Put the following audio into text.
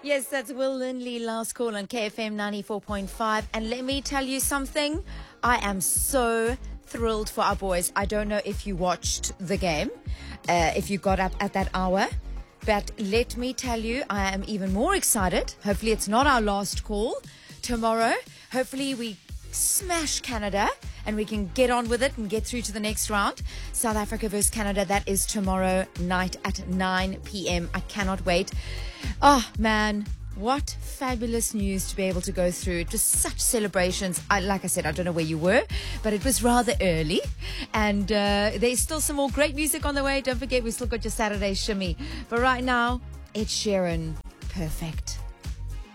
Yes, that's Will Lindley, Last Call on KFM 94.5. And let me tell you something. I am so thrilled for our boys. I don't know if you watched the game, if you got up at that hour. But let me tell you, I am even more excited. Hopefully it's not our last call tomorrow. Hopefully we smash Canada and we can get on with it and get through to the next round. South Africa versus Canada, that is tomorrow night at 9 p.m. I cannot wait. Oh, man, what fabulous news to be able to go through. Just such celebrations. Like I said, I don't know where you were, but it was rather early. And there's still some more great music on the way. Don't forget, we still got your Saturday shimmy. But right now, Ed Sheeran, Perfect.